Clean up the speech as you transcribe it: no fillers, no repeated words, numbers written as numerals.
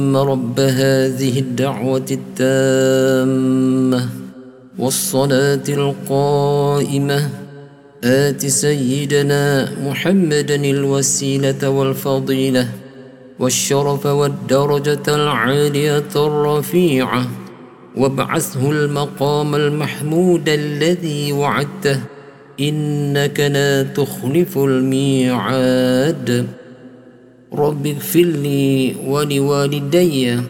رب هذه الدعوة التامة والصلاة القائمة آت سيدنا محمدا الوسيلة والفضيلة والشرف والدرجة العالية الرفيعة وابعثه المقام المحمود الذي وعدته إنك لا تخلف الميعاد. رب اغفر لي ولوالدي